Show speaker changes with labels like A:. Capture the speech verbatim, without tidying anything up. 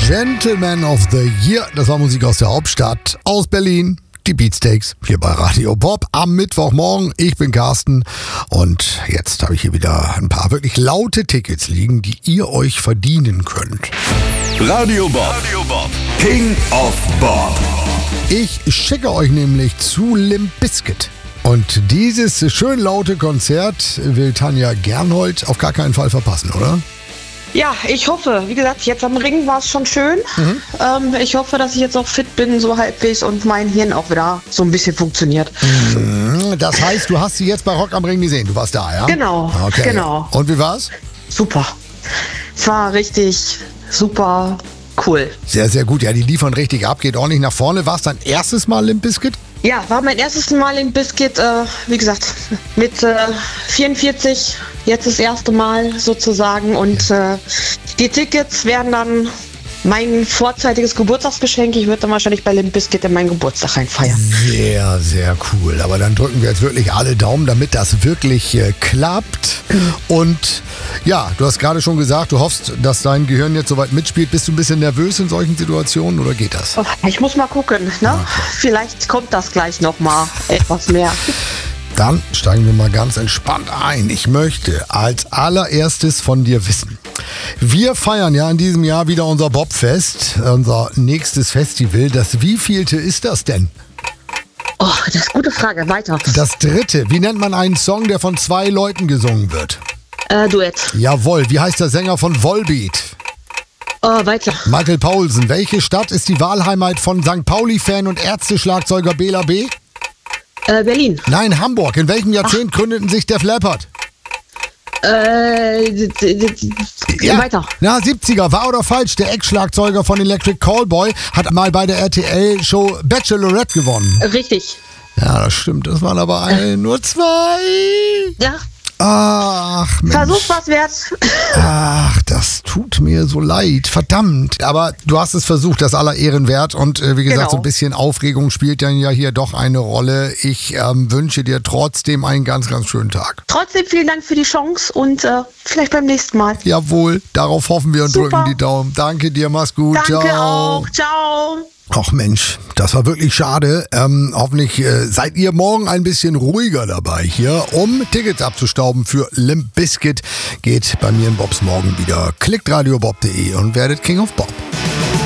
A: Gentleman of the Year, das war Musik aus der Hauptstadt, aus Berlin. Die Beatsteaks hier bei Radio Bob am Mittwochmorgen. Ich bin Carsten und jetzt habe ich hier wieder ein paar wirklich laute Tickets liegen, die ihr euch verdienen könnt.
B: Radio Bob, Radio Bob. King of Bob.
A: Ich schicke euch nämlich zu Limp Bizkit. Und dieses schön laute Konzert will Tanja Gernhold auf gar keinen Fall verpassen, oder?
C: Ja, ich hoffe. Wie gesagt, jetzt am Ring war es schon schön. Mhm. Ähm, ich hoffe, dass ich jetzt auch fit bin, so halbwegs, und mein Hirn auch wieder so ein bisschen funktioniert.
A: Mhm. Das heißt, du hast sie jetzt bei Rock am Ring gesehen. Du warst da, ja?
C: Genau,
A: okay.
C: genau.
A: Und wie war's?
C: Super. Es war richtig super cool.
A: Sehr, sehr gut. Ja, die liefern richtig ab, geht ordentlich nach vorne. War es dein erstes Mal Limp Bizkit?
C: Ja, war mein erstes Mal Limp Bizkit, äh, wie gesagt, mit äh, vierundvierzig, jetzt das erste Mal sozusagen, und äh, die Tickets werden dann mein vorzeitiges Geburtstagsgeschenk. Ich würde dann wahrscheinlich bei Limp Bizkit in meinen Geburtstag reinfeiern.
A: Sehr, sehr cool. Aber dann drücken wir jetzt wirklich alle Daumen, damit das wirklich äh, klappt. Und ja, du hast gerade schon gesagt, du hoffst, dass dein Gehirn jetzt soweit mitspielt. Bist du ein bisschen nervös in solchen Situationen oder geht das?
C: Ich muss mal gucken, ne? Okay. Vielleicht kommt das gleich nochmal etwas mehr.
A: Dann steigen wir mal ganz entspannt ein. Ich möchte als allererstes von dir wissen: Wir feiern ja in diesem Jahr wieder unser Bobfest, unser nächstes Festival. Das wievielte ist das denn?
C: Oh, das ist eine gute Frage. Weiter.
A: Das dritte. Wie nennt man einen Song, der von zwei Leuten gesungen wird?
C: Äh, Duett.
A: Jawohl. Wie heißt der Sänger von Volbeat?
C: Oh, weiter.
A: Michael Paulsen. Welche Stadt ist die Wahlheimat von Sankt Pauli-Fan und Ärzte-Schlagzeuger Bela B?
C: Äh, Berlin.
A: Nein, Hamburg. In welchem Jahrzehnt Ach. gründeten sich Def Leppard?
C: Äh,
A: ja.
C: Weiter.
A: Na, siebziger. Wahr oder falsch? Der Ex-Schlagzeuger von Electric Callboy hat mal bei der R T L-Show Bachelorette gewonnen.
C: Richtig.
A: Ja, das stimmt. Das waren aber eine, nur zwei.
C: Ja.
A: Ach, Mensch.
C: Versuch was wert.
A: Ach, das tut mir so leid. Verdammt. Aber du hast es versucht, das aller Ehren wert. Und äh, wie gesagt, genau. So ein bisschen Aufregung spielt dann ja hier doch eine Rolle. Ich ähm, wünsche dir trotzdem einen ganz, ganz schönen Tag.
C: Trotzdem vielen Dank für die Chance und äh, vielleicht beim nächsten Mal.
A: Jawohl, darauf hoffen wir und Super. drücken die Daumen. Danke dir, mach's gut.
C: Danke
A: Ciao.
C: auch. Ciao.
A: Ach Mensch, das war wirklich schade. Ähm, hoffentlich äh, seid ihr morgen ein bisschen ruhiger dabei hier. Um Tickets abzustauben für Limp Bizkit geht bei mir in Bobs morgen wieder. Klickt radiobob punkt de und werdet King of Bob.